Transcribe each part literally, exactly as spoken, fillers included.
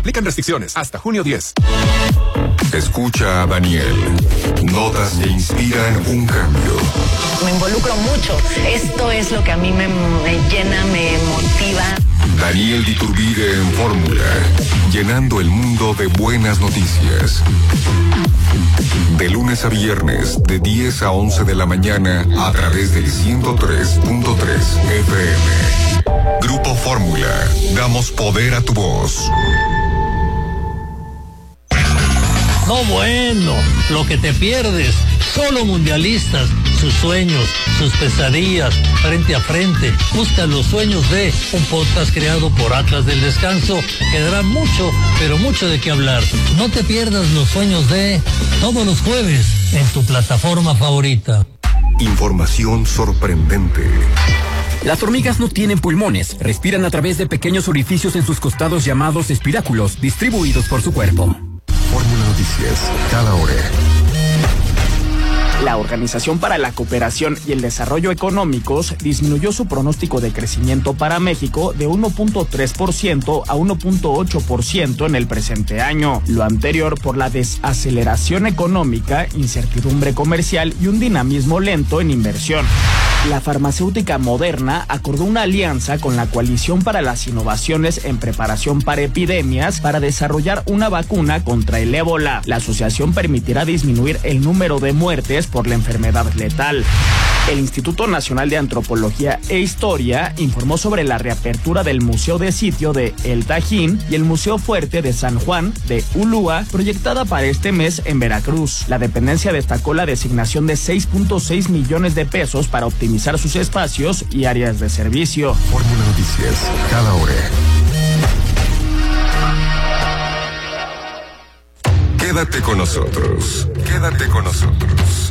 Aplican restricciones hasta junio diez. Escucha a Daniel. Notas que inspiran un cambio. Me involucro mucho. Esto es lo que a mí me, me llena, me motiva. Daniel Iturbide en Fórmula, llenando el mundo de buenas noticias. De lunes a viernes, de diez a once de la mañana, a través del ciento tres punto tres F M. Grupo Fórmula, damos poder a tu voz. No, bueno, lo que te pierdes, solo mundialistas, sus sueños, sus pesadillas, frente a frente. Busca Los Sueños de, un podcast creado por Atlas del Descanso, que dará mucho, pero mucho de qué hablar. No te pierdas Los Sueños de, todos los jueves, en tu plataforma favorita. Información sorprendente. Las hormigas no tienen pulmones, respiran a través de pequeños orificios en sus costados llamados espiráculos, distribuidos por su cuerpo. Fórmula Noticias, cada hora. La Organización para la Cooperación y el Desarrollo Económicos disminuyó su pronóstico de crecimiento para México de uno punto tres por ciento a uno punto ocho por ciento en el presente año. Lo anterior por la desaceleración económica, incertidumbre comercial y un dinamismo lento en inversión. La farmacéutica Moderna acordó una alianza con la Coalición para las Innovaciones en Preparación para Epidemias para desarrollar una vacuna contra el ébola. La asociación permitirá disminuir el número de muertes por la enfermedad letal. El Instituto Nacional de Antropología e Historia informó sobre la reapertura del Museo de Sitio de El Tajín y el Museo Fuerte de San Juan de Ulúa, proyectada para este mes en Veracruz. La dependencia destacó la designación de seis punto seis millones de pesos para optimizar sus espacios y áreas de servicio. Fórmula Noticias, cada hora. Quédate con nosotros. Quédate con nosotros.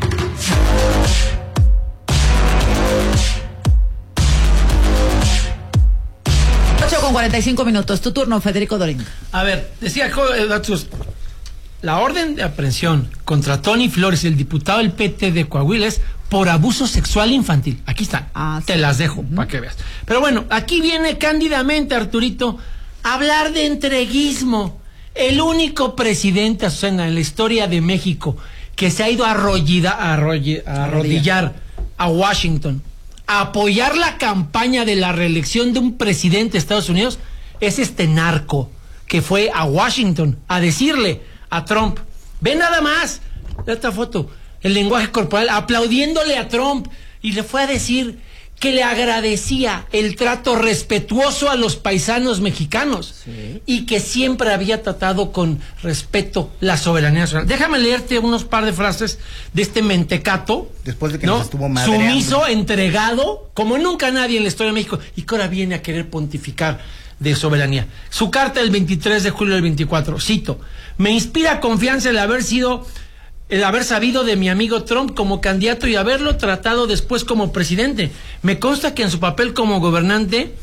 ocho con cuarenta y cinco minutos. Tu turno, Federico Dorín. A ver, decía datos. La orden de aprehensión contra Tony Flores, el diputado del P T de Coahuila, es por abuso sexual infantil. Aquí están. Ah, sí. Te las dejo uh-huh. para que veas. Pero bueno, aquí viene cándidamente, Arturito, a hablar de entreguismo. El único presidente, Azucena, en la historia de México que se ha ido a, arrollida, a, arroll, a arrodillar a Washington, a apoyar la campaña de la reelección de un presidente de Estados Unidos, es este narco que fue a Washington a decirle a Trump, ve nada más, esta foto, el lenguaje corporal, aplaudiéndole a Trump, y le fue a decir que le agradecía el trato respetuoso a los paisanos mexicanos, sí, y que siempre había tratado con respeto la soberanía nacional. Déjame leerte unos par de frases de este mentecato, después de que ¿no? nos estuvo madreando. Sumiso, entregado, como nunca nadie en la historia de México, y que ahora viene a querer pontificar de soberanía. Su carta del veintitrés de julio del veinticuatro, cito, me inspira confianza el haber sido... el haber sabido de mi amigo Trump como candidato y haberlo tratado después como presidente. Me consta que en su papel como gobernante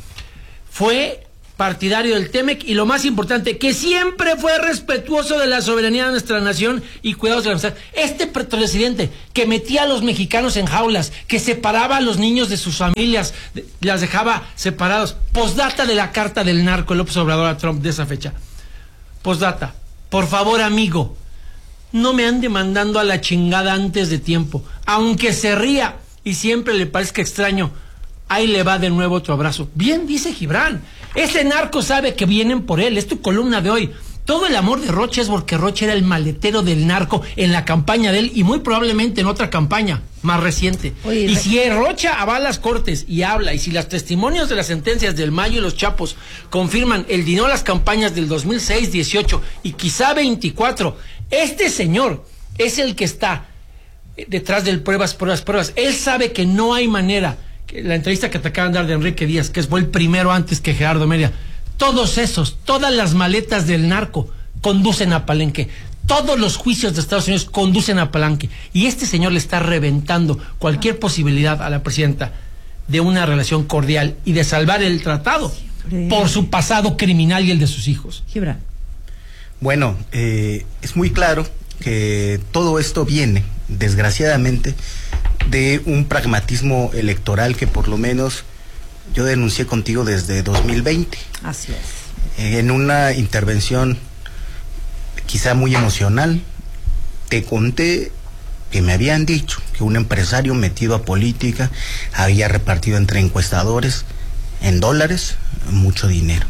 fue partidario del T-M E C y lo más importante, que siempre fue respetuoso de la soberanía de nuestra nación y cuidados de la amistad. Este presidente que metía a los mexicanos en jaulas, que separaba a los niños de sus familias, de, las dejaba separados. Postdata de la carta del narco López Obrador a Trump de esa fecha. Postdata, por favor, amigo, no me ande mandando a la chingada antes de tiempo, aunque se ría y siempre le parezca extraño. Ahí le va de nuevo otro abrazo. Bien, dice Gibran, ese narco sabe que vienen por él, es tu columna de hoy. Todo el amor de Rocha es porque Rocha era el maletero del narco en la campaña de él y muy probablemente en otra campaña más reciente. Oye, y si Rocha va a las cortes y habla, y si los testimonios de las sentencias del Mayo y los Chapos confirman el dinero de las campañas del dos mil seis, dieciocho y quizá veinticuatro, este señor es el que está detrás del pruebas, pruebas, pruebas. Él sabe que no hay manera. La entrevista que te acaban de dar de Enrique Díaz, que fue el primero antes que Gerardo Mérida, todos esos, todas las maletas del narco conducen a Palenque. Todos los juicios de Estados Unidos conducen a Palenque. Y este señor le está reventando cualquier posibilidad a la presidenta de una relación cordial y de salvar el tratado por su pasado criminal y el de sus hijos. Gibran. Bueno, eh, es muy claro que todo esto viene, desgraciadamente, de un pragmatismo electoral que por lo menos yo denuncié contigo desde dos mil veinte. Así es. eh, en una intervención quizá muy emocional, te conté que me habían dicho que un empresario metido a política había repartido entre encuestadores en dólares mucho dinero.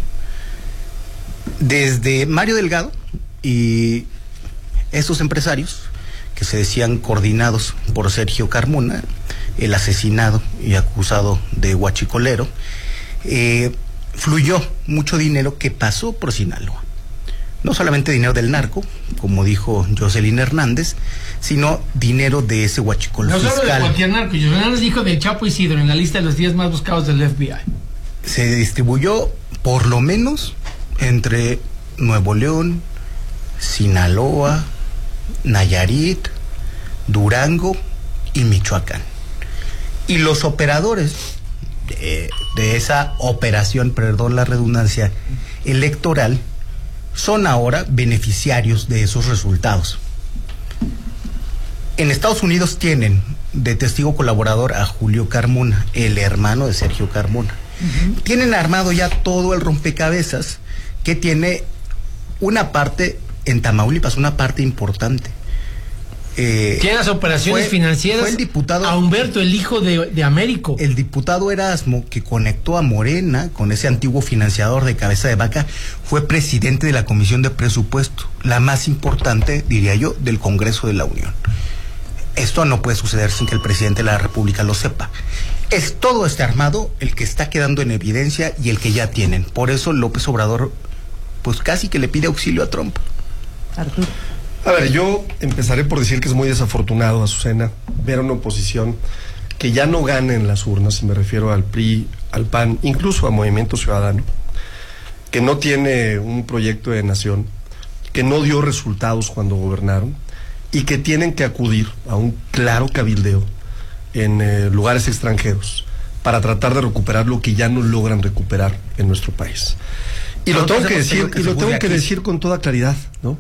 Desde Mario Delgado y esos empresarios que se decían coordinados por Sergio Carmona, el asesinado y acusado de huachicolero, eh, fluyó mucho dinero que pasó por Sinaloa. No solamente dinero del narco, como dijo Jocelyn Hernández, sino dinero de ese huachicol no fiscal. No solo de cualquier narco, Jocelyn Hernández dijo del Chapo Isidro en la lista de los diez más buscados del F B I. Se distribuyó por lo menos entre Nuevo León, Sinaloa, Nayarit, Durango y Michoacán. Y los operadores de, de esa operación, perdón la redundancia, electoral, son ahora beneficiarios de esos resultados. En Estados Unidos tienen de testigo colaborador a Julio Carmona, el hermano de Sergio Carmona. Uh-huh. Tienen armado ya todo el rompecabezas que tiene una parte en Tamaulipas, una parte importante. Eh, Tiene las operaciones fue, financieras fue el diputado, a Humberto, el hijo de, de Américo. El diputado Erasmo, que conectó a Morena con ese antiguo financiador de cabeza de vaca, fue presidente de la Comisión de Presupuesto, la más importante, diría yo, del Congreso de la Unión. Esto no puede suceder sin que el presidente de la República lo sepa. Es todo este armado el que está quedando en evidencia y el que ya tienen. Por eso López Obrador, pues casi que le pide auxilio a Trump. Arturo. A ver, yo empezaré por decir que es muy desafortunado, Azucena, ver a una oposición que ya no gana en las urnas, y me refiero al P R I, al P A N, incluso a Movimiento Ciudadano, que no tiene un proyecto de nación, que no dio resultados cuando gobernaron, y que tienen que acudir a un claro cabildeo en eh, lugares extranjeros para tratar de recuperar lo que ya no logran recuperar en nuestro país. Y lo tengo que decir, y lo tengo que decir con toda claridad, ¿no?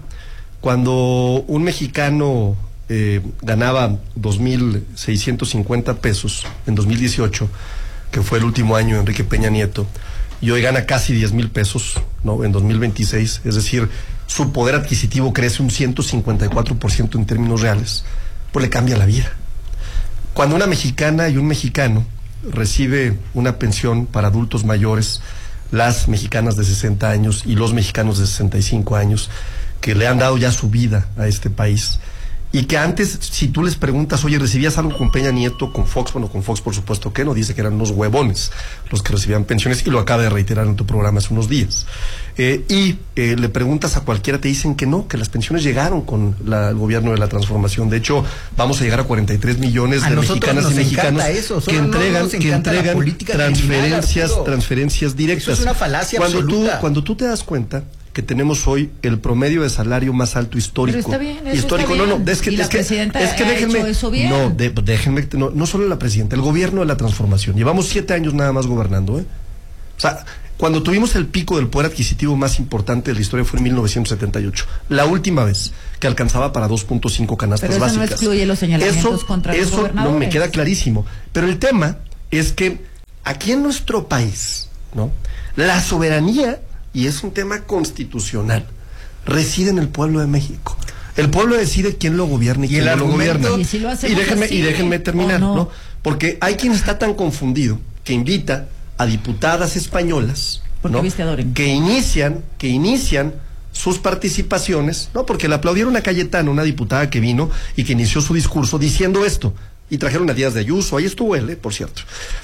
Cuando un mexicano eh, ganaba dos mil seiscientos cincuenta pesos en dos mil dieciocho, que fue el último año de Enrique Peña Nieto, y hoy gana casi diez mil pesos, ¿no? En dos mil veintiséis, es decir, su poder adquisitivo crece un ciento cincuenta y cuatro por ciento en términos reales, pues le cambia la vida. Cuando una mexicana y un mexicano recibe una pensión para adultos mayores, las mexicanas de sesenta años y los mexicanos de sesenta y cinco años, que le han dado ya su vida a este país, y que antes, si tú les preguntas, oye, ¿recibías algo con Peña Nieto, con Fox? Bueno, con Fox por supuesto que no, dice que eran unos huevones los que recibían pensiones, y lo acaba de reiterar en tu programa hace unos días. Eh, y eh, le preguntas a cualquiera, te dicen que no, que las pensiones llegaron con la, el gobierno de la transformación. De hecho, vamos a llegar a cuarenta y tres millones de mexicanas y mexicanos eso, que entregan, no que entregan transferencias, transferencias directas. Eso es una falacia cuando absoluta. Tú, cuando tú te das cuenta que tenemos hoy el promedio de salario más alto histórico. Pero está bien, eso histórico, está bien. no, no, es que, ¿Y la es que, presidenta es que ha déjenme, hecho eso bien? no, de, déjenme, no, no solo la presidenta, el gobierno de la transformación. Llevamos siete años nada más gobernando, ¿eh? O sea, cuando tuvimos el pico del poder adquisitivo más importante de la historia fue en mil novecientos setenta y ocho, la última vez que alcanzaba para dos punto cinco canastas Pero eso básicas. No excluye los señalamientos eso, contra los eso gobernadores. no me queda clarísimo. Pero el tema es que aquí en nuestro país, ¿no? La soberanía, y es un tema constitucional, reside en el pueblo de México. El pueblo decide quién lo gobierna y, ¿Y quién no lo gobierna. Y, si lo y déjenme, así, y déjenme terminar, no? ¿no? Porque hay quien está tan confundido que invita a diputadas españolas, ¿no? que inician, que inician sus participaciones, ¿no? Porque le aplaudieron a Cayetano, una diputada que vino y que inició su discurso diciendo esto, y trajeron a Díaz de Ayuso, ahí estuvo él, ¿eh? Por cierto.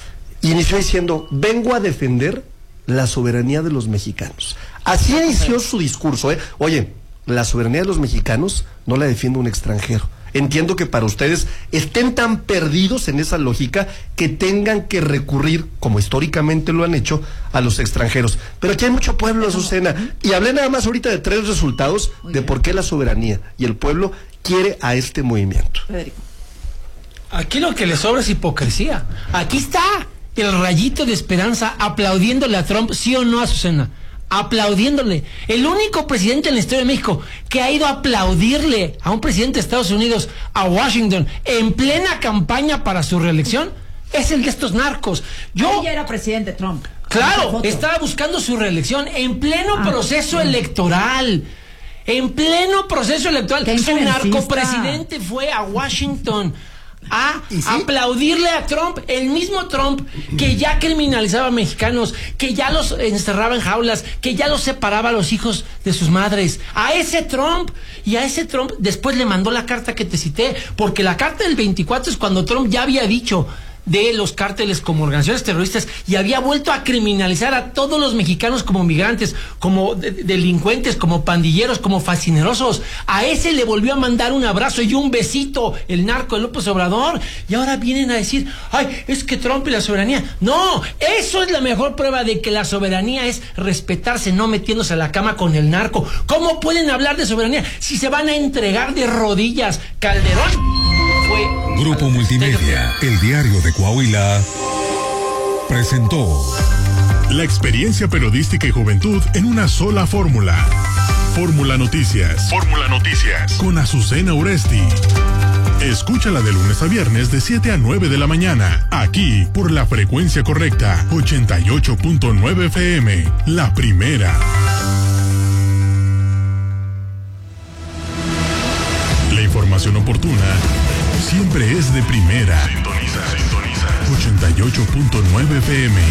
Y inició diciendo, vengo a defender la soberanía de los mexicanos. Así inició su discurso, ¿eh? Oye, la soberanía de los mexicanos no la defiende un extranjero. Entiendo que para ustedes estén tan perdidos en esa lógica que tengan que recurrir, como históricamente lo han hecho, a los extranjeros. Pero aquí hay mucho pueblo, Azucena. Y hablé nada más ahorita de tres resultados de por qué la soberanía y el pueblo quiere a este movimiento. Federico. Aquí lo que le sobra es hipocresía. Aquí está el rayito de esperanza aplaudiéndole a Trump, sí o no, Azucena. Aplaudiéndole. El único presidente en la historia de México que ha ido a aplaudirle a un presidente de Estados Unidos, a Washington, en plena campaña para su reelección, es el de estos narcos. Yo ya era presidente Trump. Claro, estaba buscando su reelección en pleno ah, proceso sí. electoral. En pleno proceso electoral. Su narcopresidente fue a Washington a ¿Sí? aplaudirle a Trump, el mismo Trump que ya criminalizaba a mexicanos, que ya los encerraba en jaulas, que ya los separaba a los hijos de sus madres. A ese Trump, y a ese Trump después le mandó la carta que te cité, porque la carta del veinticuatro es cuando Trump ya había dicho de los cárteles como organizaciones terroristas y había vuelto a criminalizar a todos los mexicanos como migrantes, como de- delincuentes, como pandilleros, como fascinerosos. A ese le volvió a mandar un abrazo y un besito el narco de López Obrador, y ahora vienen a decir, ay, es que Trump y la soberanía. No, eso es la mejor prueba de que la soberanía es respetarse, no metiéndose a la cama con el narco. ¿Cómo pueden hablar de soberanía si se van a entregar de rodillas? Calderón fue... Grupo Multimedia, el diario de Coahuila, presentó la experiencia periodística y juventud en una sola fórmula. Fórmula Noticias. Fórmula Noticias. Con Azucena Uresti. Escúchala de lunes a viernes de siete a nueve de la mañana, aquí por la frecuencia correcta, ochenta y ocho punto nueve F M, la primera. La información oportuna siempre es de primera. Sintoniza, sintoniza. ochenta y ocho punto nueve F M.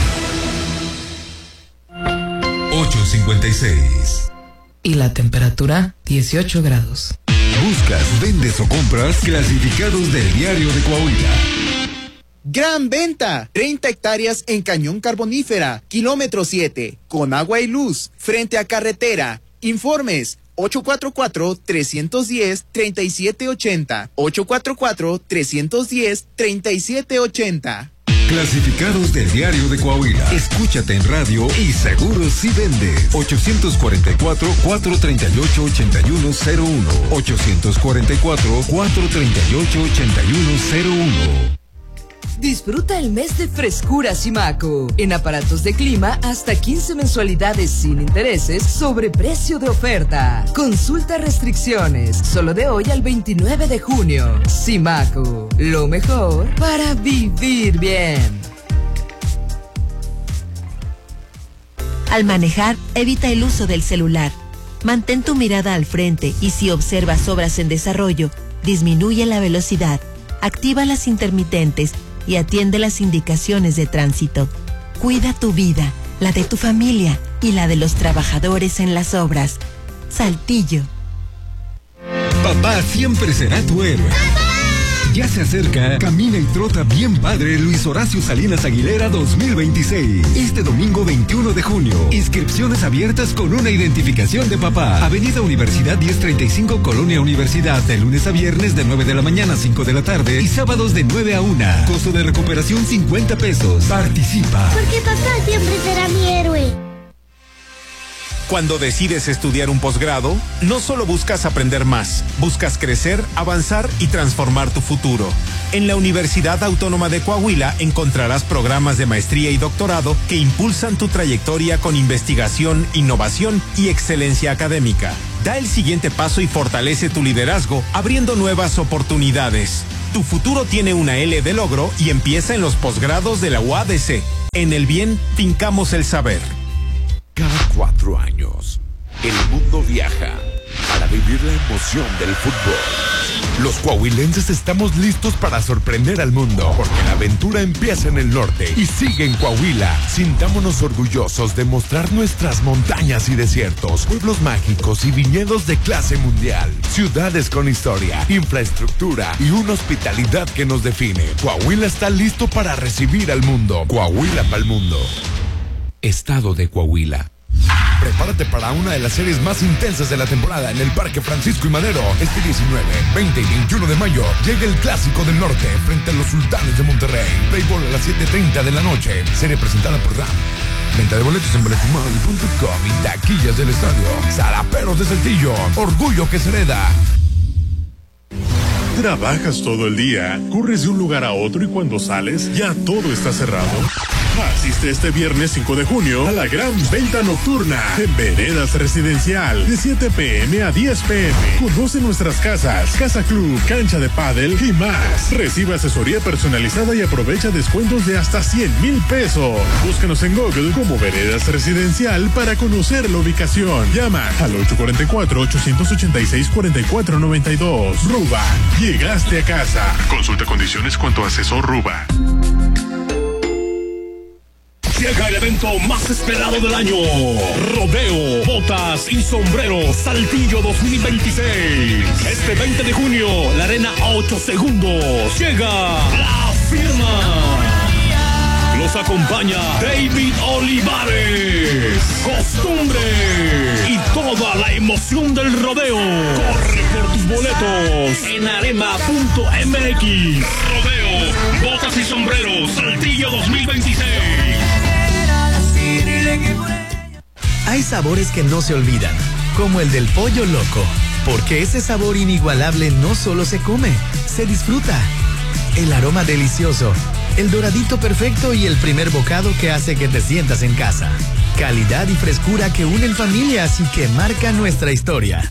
ocho cincuenta y seis. Y la temperatura, dieciocho grados. Buscas, vendes o compras clasificados del diario de Coahuila. Gran venta, treinta hectáreas en Cañón Carbonífera, kilómetro siete, con agua y luz, frente a carretera. Informes ocho cuatro cuatro, tres uno cero, tres siete ocho cero, ocho cuatro cuatro, tres uno cero, tres siete ocho cero. Clasificados del diario de Coahuila. Escúchate en radio y seguro si vendes. ocho cuatro cuatro, cuatro tres ocho, ocho uno cero uno. ocho cuatro cuatro, cuatro tres ocho, ocho uno cero uno. Disfruta el mes de frescura Simaco. En aparatos de clima, hasta quince mensualidades sin intereses sobre precio de oferta. Consulta restricciones. Solo de hoy al veintinueve de junio. Simaco. Lo mejor para vivir bien. Al manejar, evita el uso del celular. Mantén tu mirada al frente y si observas obras en desarrollo, disminuye la velocidad. Activa las intermitentes y atiende las indicaciones de tránsito. Cuida tu vida, la de tu familia y la de los trabajadores en las obras. Saltillo. Papá siempre será tu héroe. Ya se acerca Camina y Trota Bien Padre Luis Horacio Salinas Aguilera dos mil veintiséis. Este domingo veintiuno de junio. Inscripciones abiertas con una identificación de papá. Avenida Universidad diez treinta y cinco, Colonia Universidad. De lunes a viernes de nueve de la mañana a cinco de la tarde. Y sábados de nueve a una. Costo de recuperación cincuenta pesos. Participa. Porque papá siempre será mi héroe. Cuando decides estudiar un posgrado, no solo buscas aprender más, buscas crecer, avanzar y transformar tu futuro. En la Universidad Autónoma de Coahuila encontrarás programas de maestría y doctorado que impulsan tu trayectoria con investigación, innovación y excelencia académica. Da el siguiente paso y fortalece tu liderazgo, abriendo nuevas oportunidades. Tu futuro tiene una L de logro y empieza en los posgrados de la U A D C. En el bien, fincamos el saber. Cada cuatro años, el mundo viaja para vivir la emoción del fútbol. Los coahuilenses estamos listos para sorprender al mundo, porque la aventura empieza en el norte y sigue en Coahuila. Sintámonos orgullosos de mostrar nuestras montañas y desiertos, pueblos mágicos y viñedos de clase mundial, ciudades con historia, infraestructura y una hospitalidad que nos define. Coahuila está listo para recibir al mundo. Coahuila para el mundo. Estado de Coahuila. Prepárate para una de las series más intensas de la temporada en el Parque Francisco y Madero. Este diecinueve, veinte y veintiuno de mayo llega el Clásico del Norte frente a los Sultanes de Monterrey. Béisbol a las siete treinta de la noche. Serie presentada por RAM. Venta de boletos en boletimóvil punto com y taquillas del estadio. Zaraperos de Saltillo. Orgullo que se hereda. Trabajas todo el día, corres de un lugar a otro y cuando sales ya todo está cerrado. Asiste este viernes cinco de junio a la gran venta nocturna en Veredas Residencial de siete pm a diez pm. Conoce nuestras casas, casa club, cancha de pádel y más. Recibe asesoría personalizada y aprovecha descuentos de hasta cien mil pesos. Búscanos en Google como Veredas Residencial para conocer la ubicación. Llama al ocho cuatro cuatro, ocho ocho seis, cuatro cuatro nueve dos. Ruba, llegaste a casa. Consulta condiciones cuanto asesor Ruba. Llega el evento más esperado del año. Rodeo, botas y sombreros Saltillo dos mil veintiséis. Este veinte de junio, la arena a ocho segundos. Llega La Firma. Los acompaña David Olivares. Costumbre y toda la emoción del rodeo. Corre por tus boletos en arema punto m x. Rodeo, botas y sombreros Saltillo dos mil veintiséis. Hay sabores que no se olvidan, como el del pollo loco, porque ese sabor inigualable no solo se come, se disfruta. El aroma delicioso, el doradito perfecto y el primer bocado que hace que te sientas en casa. Calidad y frescura que unen familias y que marcan nuestra historia.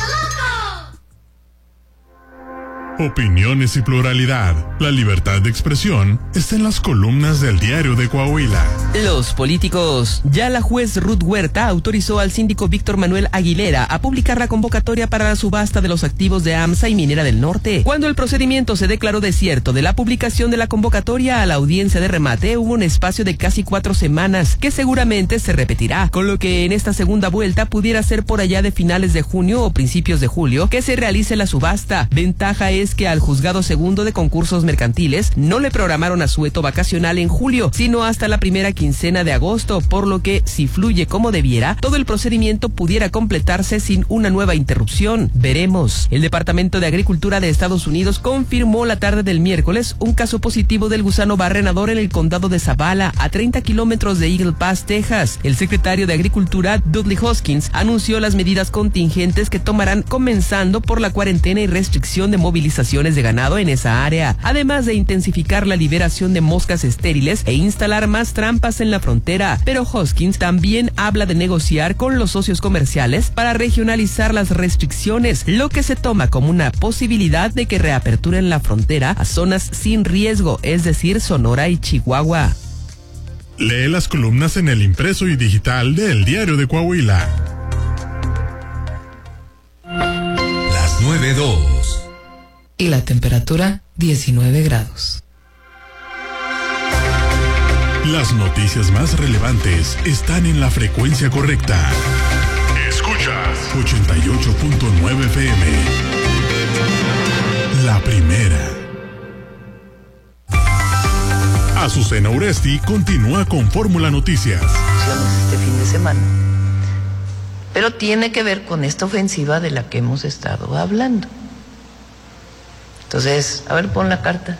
Opiniones y pluralidad. La libertad de expresión está en las columnas del Diario de Coahuila. Los políticos. Ya la juez Ruth Huerta autorizó al síndico Víctor Manuel Aguilera a publicar la convocatoria para la subasta de los activos de AMSA y Minera del Norte. Cuando el procedimiento se declaró desierto de la publicación de la convocatoria a la audiencia de remate, hubo un espacio de casi cuatro semanas que seguramente se repetirá, con lo que en esta segunda vuelta pudiera ser por allá de finales de junio o principios de julio que se realice la subasta. Ventaja es que al juzgado segundo de concursos mercantiles no le programaron asueto vacacional en julio, sino hasta la primera quincena de agosto, por lo que, si fluye como debiera, todo el procedimiento pudiera completarse sin una nueva interrupción. Veremos. El Departamento de Agricultura de Estados Unidos confirmó la tarde del miércoles un caso positivo del gusano barrenador en el condado de Zavala, a treinta kilómetros de Eagle Pass, Texas. El secretario de Agricultura, Dudley Hoskins, anunció las medidas contingentes que tomarán, comenzando por la cuarentena y restricción de movilización de ganado en esa área, además de intensificar la liberación de moscas estériles e instalar más trampas en la frontera. Pero Hoskins también habla de negociar con los socios comerciales para regionalizar las restricciones, lo que se toma como una posibilidad de que reaperturen la frontera a zonas sin riesgo, es decir, Sonora y Chihuahua. Lee las columnas en el impreso y digital de El Diario de Coahuila. Las nueve dos. Y la temperatura diecinueve grados. Las noticias más relevantes están en la frecuencia correcta. Escuchas ochenta y ocho punto nueve F M. La primera. Azucena Uresti continúa con Fórmula Noticias. Este fin de semana. Pero tiene que ver con esta ofensiva de la que hemos estado hablando. Entonces, a ver, pon la carta.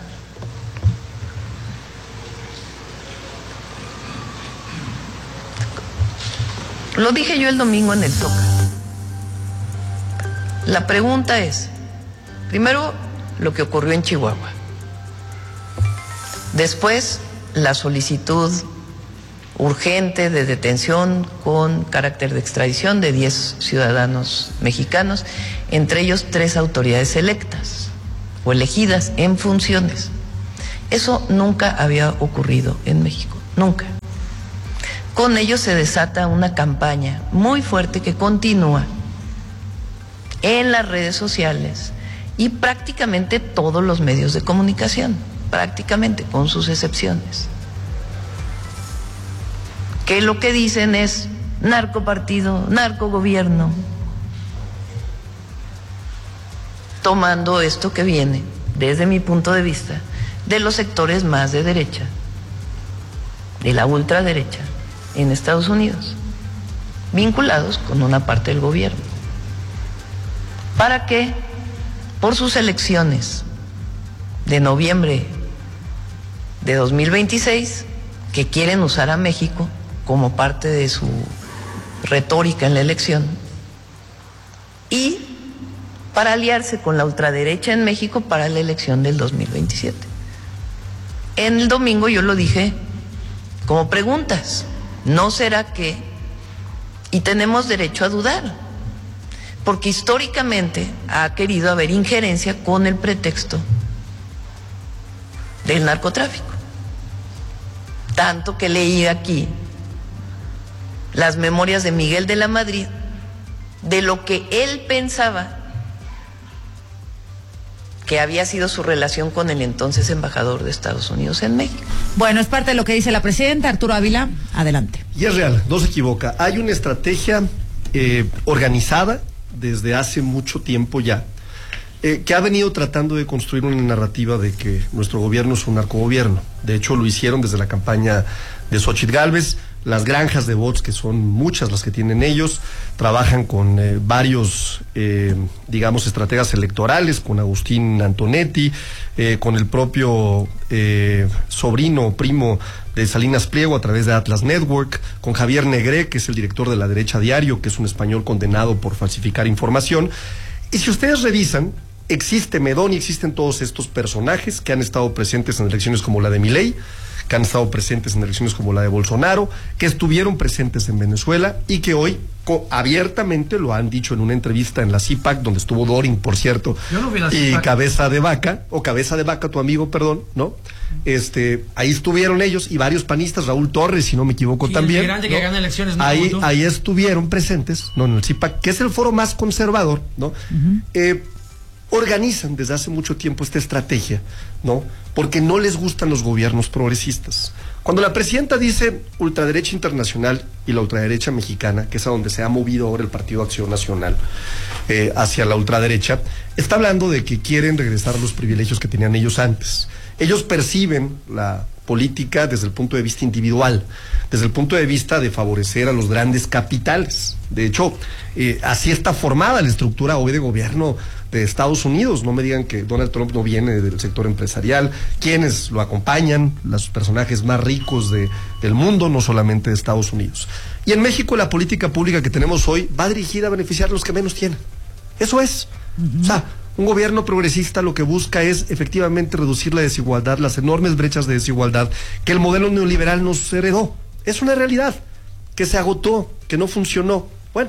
Lo dije yo el domingo en el Toca. La pregunta es, primero, lo que ocurrió en Chihuahua. Después, la solicitud urgente de detención con carácter de extradición de diez ciudadanos mexicanos, entre ellos tres autoridades electas o elegidas en funciones. Eso nunca había ocurrido en México, nunca. Con ello se desata una campaña muy fuerte que continúa en las redes sociales y prácticamente todos los medios de comunicación, prácticamente, con sus excepciones, que lo que dicen es narcopartido, narcogobierno, tomando esto que viene, desde mi punto de vista, de los sectores más de derecha, de la ultraderecha en Estados Unidos, vinculados con una parte del gobierno, para que por sus elecciones de noviembre de dos mil veintiséis, que quieren usar a México como parte de su retórica en la elección, y para aliarse con la ultraderecha en México para la elección del dos mil veintisiete. En el domingo yo lo dije como preguntas. ¿No será que? Y tenemos derecho a dudar, porque históricamente ha querido haber injerencia con el pretexto del narcotráfico. Tanto que leí aquí las memorias de Miguel de la Madrid, de lo que él pensaba que había sido su relación con el entonces embajador de Estados Unidos en México. Bueno, es parte de lo que dice la presidenta. Arturo Ávila, adelante. Y es real, no se equivoca. Hay una estrategia eh, organizada desde hace mucho tiempo ya, eh, que ha venido tratando de construir una narrativa de que nuestro gobierno es un narcogobierno. De hecho, lo hicieron desde la campaña de Xóchitl Gálvez. Las granjas de bots, que son muchas las que tienen ellos, trabajan con eh, varios, eh, digamos, estrategas electorales, con Agustín Antonetti, eh, con el propio eh, sobrino o primo de Salinas Pliego a través de Atlas Network, con Javier Negré, que es el director de La Derecha Diario, que es un español condenado por falsificar información. Y si ustedes revisan, existe Medón y existen todos estos personajes que han estado presentes en elecciones como la de Milei, que han estado presentes en elecciones como la de Bolsonaro, que estuvieron presentes en Venezuela y que hoy abiertamente lo han dicho en una entrevista en la C I P A C, donde estuvo Dorin, por cierto, Yo no vi la y C I P A C. Cabeza de Vaca, o Cabeza de Vaca, tu amigo, perdón, ¿no? Este, ahí estuvieron ellos y varios panistas, Raúl Torres, si no me equivoco, Sí, también. el grande ¿no? que gana elecciones, no ahí, como tú. ahí estuvieron presentes, ¿no? En el C I P A C, que es el foro más conservador, ¿no? Uh-huh. eh, organizan desde hace mucho tiempo esta estrategia, ¿no? Porque no les gustan los gobiernos progresistas. Cuando la presidenta dice ultraderecha internacional y la ultraderecha mexicana, que es a donde se ha movido ahora el Partido Acción Nacional, eh, hacia la ultraderecha, está hablando de que quieren regresar los privilegios que tenían ellos antes. Ellos perciben la política desde el punto de vista individual, desde el punto de vista de favorecer a los grandes capitales. De hecho, eh, así está formada la estructura hoy de gobierno de Estados Unidos. No me digan que Donald Trump no viene del sector empresarial. Quienes lo acompañan, los personajes más ricos de, del mundo, no solamente de Estados Unidos. Y en México la política pública que tenemos hoy va dirigida a beneficiar a los que menos tienen. Eso es. Uh-huh. O sea, un gobierno progresista lo que busca es efectivamente reducir la desigualdad, las enormes brechas de desigualdad que el modelo neoliberal nos heredó. Es una realidad que se agotó, que no funcionó. Bueno,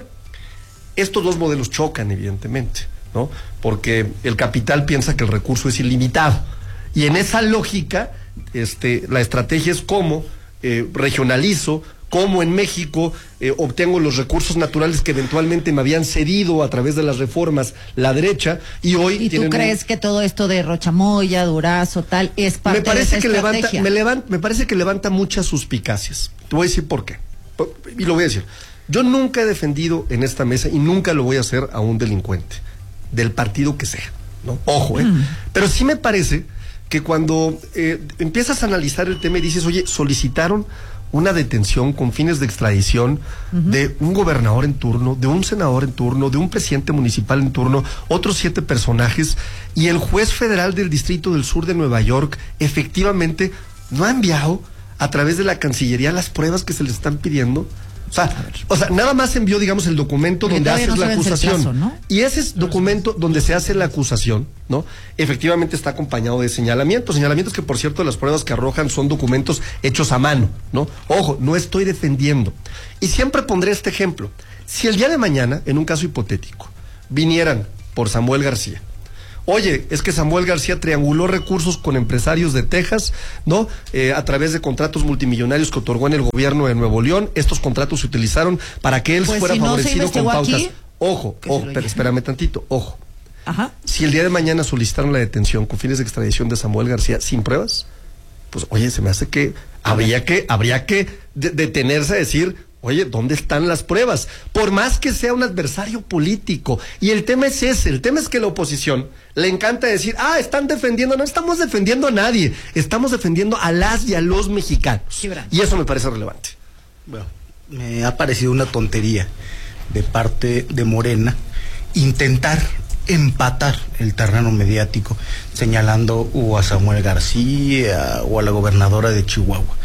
estos dos modelos chocan, evidentemente, ¿no? Porque el capital piensa que el recurso es ilimitado. Y en esa lógica, este, la estrategia es cómo eh, regionalizo, cómo en México eh, obtengo los recursos naturales que eventualmente me habían cedido a través de las reformas la derecha, y hoy ¿Y tú crees un... que todo esto de Rochamoya, Durazo, tal, es parte me parece de esa que estrategia? Levanta, me, levanta, me parece que levanta muchas suspicacias. Te voy a decir por qué. Y lo voy a decir. Yo nunca he defendido en esta mesa, y nunca lo voy a hacer, a un delincuente, del partido que sea, ¿no? Ojo, ¿eh? Mm. Pero sí me parece que cuando eh, empiezas a analizar el tema y dices, oye, solicitaron una detención con fines de extradición uh-huh. de un gobernador en turno, de un senador en turno, de un presidente municipal en turno, otros siete personajes, y el juez federal del Distrito del Sur de Nueva York efectivamente no ha enviado a través de la Cancillería las pruebas que se le están pidiendo. O sea, o sea, nada más envió, digamos, el documento donde haces no la acusación. Plazo, ¿no? Y ese documento donde se hace la acusación, ¿no? Efectivamente está acompañado de señalamientos. Señalamientos que, por cierto, las pruebas que arrojan son documentos hechos a mano, ¿no? Ojo, no estoy defendiendo. Y siempre pondré este ejemplo. Si el día de mañana, en un caso hipotético, vinieran por Samuel García, oye, es que Samuel García trianguló recursos con empresarios de Texas, ¿no? Eh, a través de contratos multimillonarios que otorgó en el gobierno de Nuevo León. Estos contratos se utilizaron para que él pues fuera si no favorecido con pautas. Aquí, ojo, ojo, pero espérame tantito, ojo. Ajá. Si el día de mañana solicitaron la detención con fines de extradición de Samuel García sin pruebas, pues oye, se me hace que habría que, habría que de- detenerse a decir, oye, ¿dónde están las pruebas? Por más que sea un adversario político. Y el tema es ese, el tema es que la oposición le encanta decir, ah, están defendiendo, no estamos defendiendo a nadie, estamos defendiendo a las y a los mexicanos. Sí, y eso me parece relevante. Bueno, me ha parecido una tontería de parte de Morena intentar empatar el terreno mediático señalando o a Samuel García o a la gobernadora de Chihuahua.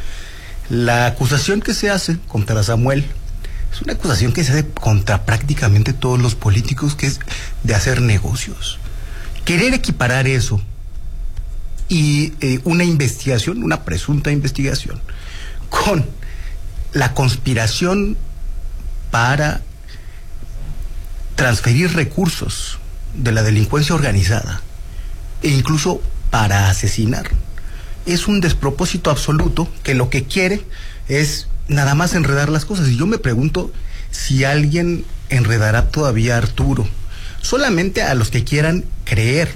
La acusación que se hace contra Samuel es una acusación que se hace contra prácticamente todos los políticos, que es de hacer negocios. Querer equiparar eso y eh, una investigación, una presunta investigación, con la conspiración para transferir recursos de la delincuencia organizada e incluso para asesinar. Es un despropósito absoluto que lo que quiere es nada más enredar las cosas. Y yo me pregunto si alguien enredará todavía a Arturo. Solamente a los que quieran creer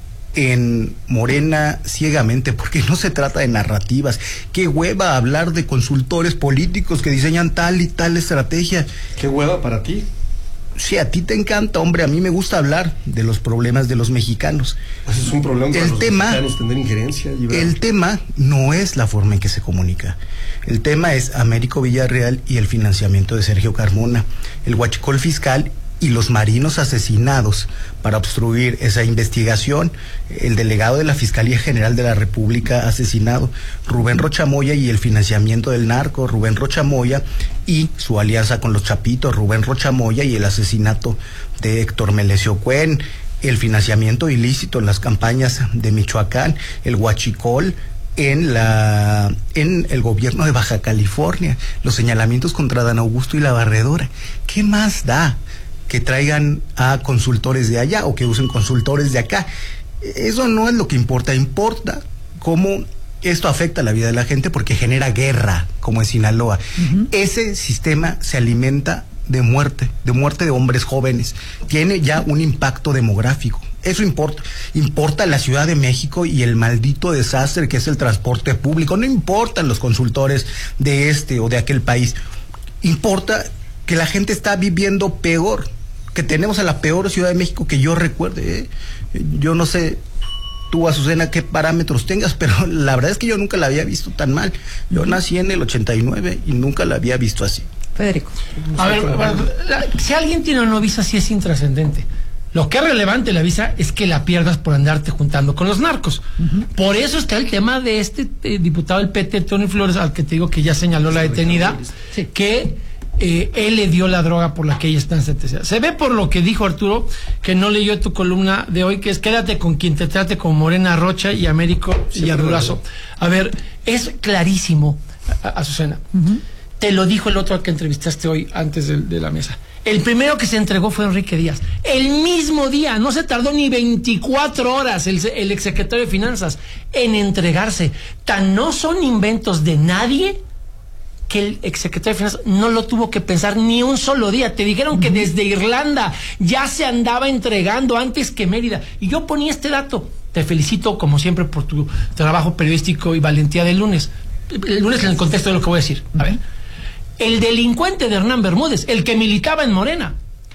en Morena ciegamente, porque no se trata de narrativas. Qué hueva hablar de consultores políticos que diseñan tal y tal estrategia. Qué hueva para ti. Sí, a ti te encanta, hombre. A mí me gusta hablar de los problemas de los mexicanos. Pues es un problema para el los tema, mexicanos tener injerencia. El tema no es la forma en que se comunica. El tema es Américo Villarreal y el financiamiento de Sergio Carmona, el huachicol fiscal y los marinos asesinados para obstruir esa investigación, el delegado de la Fiscalía General de la República asesinado, Rubén Rocha Moya, y el financiamiento del narco, Rubén Rocha Moya, y su alianza con los Chapitos, Rubén Rocha Moya, y el asesinato de Héctor Melesio Cuen, el financiamiento ilícito en las campañas de Michoacán, el huachicol en la en el gobierno de Baja California, los señalamientos contra Dan Augusto y la Barredora. ¿Qué más da que traigan a consultores de allá o que usen consultores de acá? Eso no es lo que importa. Importa cómo esto afecta la vida de la gente, porque genera guerra, como en Sinaloa. Uh-huh. Ese sistema se alimenta de muerte, de muerte de hombres jóvenes. Tiene ya un impacto demográfico. Eso importa. Importa la Ciudad de México y el maldito desastre que es el transporte público. No importan los consultores de este o de aquel país. Importa que la gente está viviendo peor, que tenemos a la peor Ciudad de México que yo recuerde, ¿eh? Yo no sé tú, Azucena, qué parámetros tengas, pero la verdad es que yo nunca la había visto tan mal. Yo uh-huh. nací en el ochenta y nueve y nunca la había visto así. Federico. A ver, la, si alguien tiene una visa, sí es intrascendente. Lo que es relevante la visa es que la pierdas por andarte juntando con los narcos. Uh-huh. Por eso está el tema de este eh, diputado del P T, Tony Flores, al que te digo que ya señaló la detenida, sí. que eh, él le dio la droga por la que ella está en sentencia. Se ve por lo que dijo Arturo, que no leyó tu columna de hoy, que es quédate con quien te trate como Morena Rocha y Américo sí, y a Durazo. A ver, es clarísimo, Azucena. Uh-huh. Te lo dijo el otro al que entrevistaste hoy antes de, de la mesa. El primero que se entregó fue Enrique Díaz. El mismo día, no se tardó ni veinticuatro horas el, el exsecretario de Finanzas en entregarse. Tan no son inventos de nadie que el exsecretario de Finanzas no lo tuvo que pensar ni un solo día. Te dijeron uh-huh. que desde Irlanda ya se andaba entregando antes que Mérida. Y yo ponía este dato. Te felicito, como siempre, por tu trabajo periodístico y valentía del lunes. El lunes en el contexto de lo que voy a decir. A ver. El delincuente de Hernán Bermúdez, el que militaba en Morena,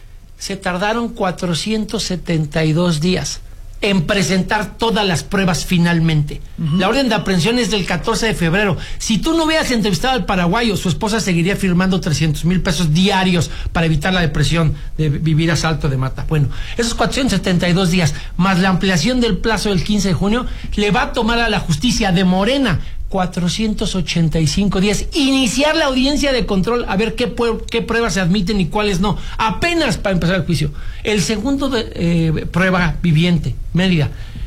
se tardaron cuatrocientos setenta y dos días en presentar todas las pruebas finalmente. Uh-huh. La orden de aprehensión es del catorce de febrero. Si tú no hubieras entrevistado al paraguayo, su esposa seguiría firmando trescientos mil pesos diarios para evitar la depresión de vivir a salto de mata. Bueno, esos cuatrocientos setenta y dos días, más la ampliación del plazo del quince de junio, le va a tomar a la justicia de Morena cuatrocientos ochenta y cinco días, iniciar la audiencia de control, a ver qué, qué pruebas se admiten y cuáles no, apenas para empezar el juicio. El segundo de, eh, prueba viviente, Mérida,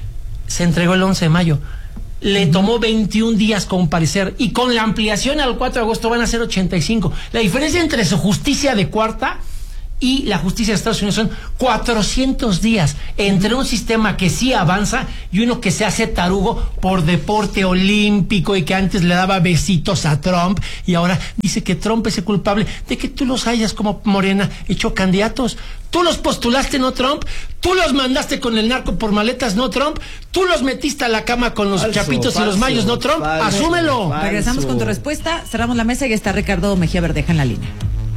se entregó el once de mayo, le tomó veintiún días comparecer, y con la ampliación al cuatro de agosto van a ser ochenta y cinco. La diferencia entre su justicia de cuarta y la justicia de Estados Unidos son cuatrocientos días entre un sistema que sí avanza y uno que se hace tarugo por deporte olímpico y que antes le daba besitos a Trump y ahora dice que Trump es el culpable de que tú los hayas como Morena hecho candidatos. Tú los postulaste, no Trump. Tú los mandaste con el narco por maletas, no Trump. Tú los metiste a la cama con los falso, chapitos falso, y los mayos, no Trump. Falso, Asúmelo. Falso. Regresamos con tu respuesta. Cerramos la mesa y está Ricardo Mejía Verdeja en la línea.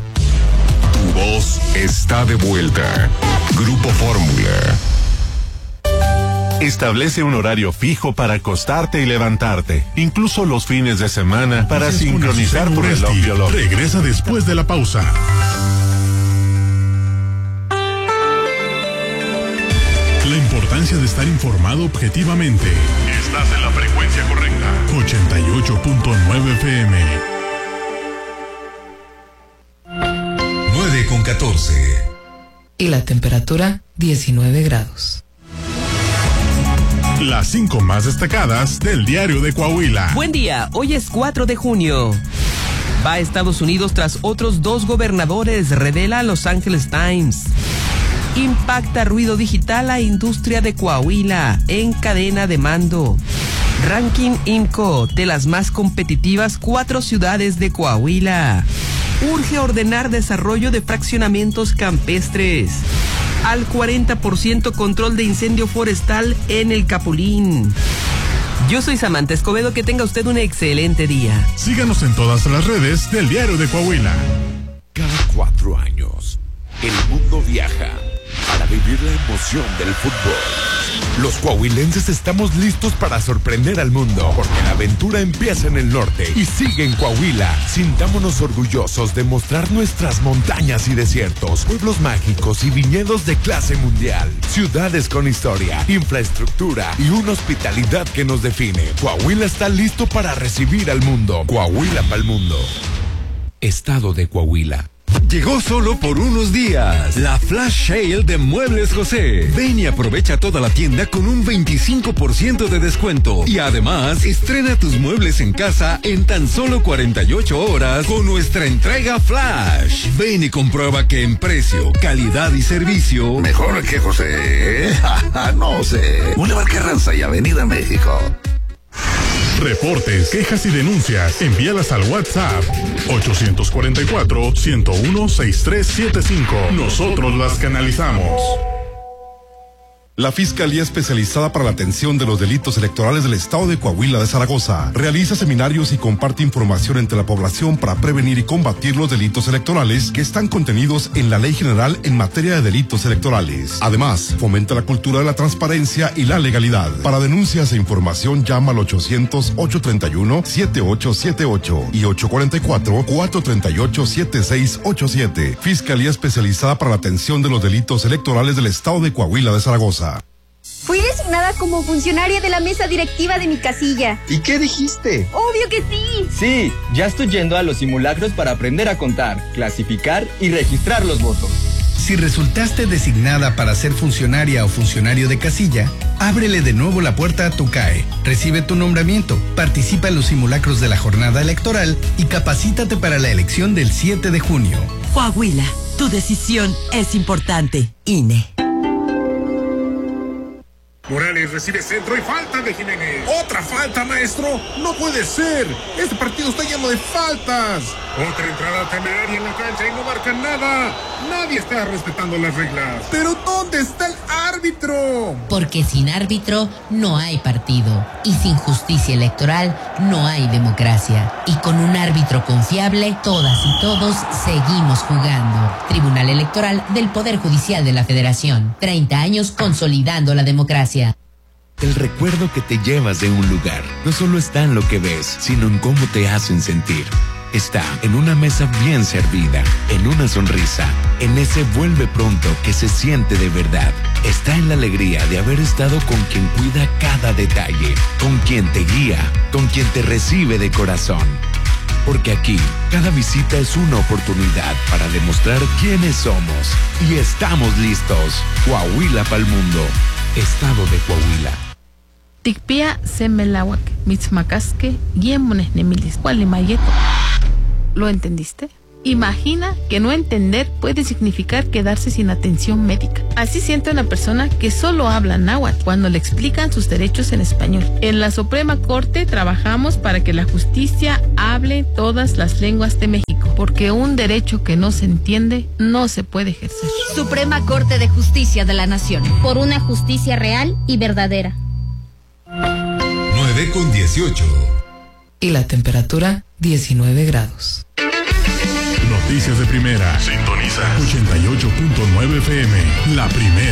Tu voz está de vuelta. Grupo Fórmula. Establece un horario fijo para acostarte y levantarte, incluso los fines de semana, para sincronizar tu reloj biológico. Regresa después de la pausa. La importancia de estar informado objetivamente. Estás en la frecuencia correcta. ochenta y ocho punto nueve F M. nueve con catorce. Y la temperatura diecinueve grados. Las cinco más destacadas del diario de Coahuila. Buen día, hoy es cuatro de junio. va a Estados Unidos tras otros dos gobernadores, revela Los Angeles Times. Impacta ruido digital a industria de Coahuila en cadena de mando. Ranking IMCO de las más competitivas cuatro ciudades de Coahuila. Urge ordenar desarrollo de fraccionamientos campestres. Al cuarenta por ciento control de incendio forestal en el Capulín. Yo soy Samantha Escobedo, que tenga usted un excelente día. Síganos en todas las redes del Diario de Coahuila. Cada cuatro años, el mundo viaja para vivir la emoción del fútbol. Los coahuilenses estamos listos para sorprender al mundo, porque la aventura empieza en el norte y sigue en Coahuila. Sintámonos orgullosos de mostrar nuestras montañas y desiertos, pueblos mágicos y viñedos de clase mundial, ciudades con historia, infraestructura y una hospitalidad que nos define. Coahuila está listo para recibir al mundo. Coahuila para el mundo. Estado de Coahuila. Llegó solo por unos días la Flash Sale de Muebles José. Ven y aprovecha toda la tienda con un veinticinco por ciento de descuento. Y además, estrena tus muebles en casa en tan solo cuarenta y ocho horas con nuestra entrega Flash. Ven y comprueba que en precio, calidad y servicio... Mejor que José. No sé. Boulevard Carranza y Avenida México. Reportes, quejas y denuncias, envíalas al WhatsApp ochocientos cuarenta y cuatro, ciento uno, sesenta y tres setenta y cinco. Nosotros las canalizamos. La Fiscalía Especializada para la Atención de los Delitos Electorales del Estado de Coahuila de Zaragoza realiza seminarios y comparte información entre la población para prevenir y combatir los delitos electorales que están contenidos en la Ley General en materia de delitos electorales. Además, fomenta la cultura de la transparencia y la legalidad. Para denuncias e información, llama al ochocientos, ochocientos treinta y uno, setenta y ocho setenta y ocho y ochocientos cuarenta y cuatro, cuatrocientos treinta y ocho, setenta y seis ochenta y siete. Fiscalía Especializada para la Atención de los Delitos Electorales del Estado de Coahuila de Zaragoza. Fui designada como funcionaria de la mesa directiva de mi casilla. ¿Y qué dijiste? ¡Obvio que sí! Sí, ya estoy yendo a los simulacros para aprender a contar, clasificar y registrar los votos. Si resultaste designada para ser funcionaria o funcionario de casilla, ábrele de nuevo la puerta a tu C A E. Recibe tu nombramiento, participa en los simulacros de la jornada electoral y capacítate para la elección del siete de junio. Coahuila, tu decisión es importante. I N E. Morales recibe centro y falta de Jiménez. ¡Otra falta, maestro! ¡No puede ser! ¡Este partido está lleno de faltas! Otra entrada temeraria en la cancha y no marca nada. Nadie está respetando las reglas. ¿Pero dónde está el árbitro? Porque sin árbitro no hay partido. Y sin justicia electoral no hay democracia. Y con un árbitro confiable, todas y todos seguimos jugando. Tribunal Electoral del Poder Judicial de la Federación. treinta años consolidando la democracia. El recuerdo que te llevas de un lugar no solo está en lo que ves, sino en cómo te hacen sentir. Está en una mesa bien servida, en una sonrisa, en ese vuelve pronto que se siente de verdad. Está en la alegría de haber estado con quien cuida cada detalle, con quien te guía, con quien te recibe de corazón. Porque aquí, cada visita es una oportunidad para demostrar quiénes somos. Y estamos listos. Coahuila pa'l mundo. Estado de Coahuila. Tikpia semelawak, mitzmacasque, guiemones nemilis, gualimayeto. ¿Lo entendiste? Imagina que no entender puede significar quedarse sin atención médica. Así siente una persona que solo habla náhuatl cuando le explican sus derechos en español. En la Suprema Corte trabajamos para que la justicia hable todas las lenguas de México, porque un derecho que no se entiende no se puede ejercer. Suprema Corte de Justicia de la Nación. Por una justicia real y verdadera. nueve con dieciocho. Y la temperatura, diecinueve grados. Noticias de primera. Sintoniza ochenta y ocho punto nueve F M. La primera.